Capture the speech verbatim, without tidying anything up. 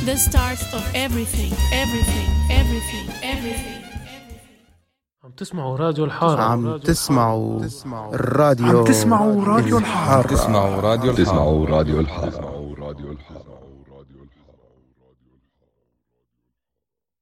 the start of everything, everything, everything, everything. عم تسمعوا راديو الحارة. عم تسمعوا الراديو عم تسمعوا راديو الحارة. الحارة. تسمعوا راديو الحارة. تسمعوا راديو الحارة.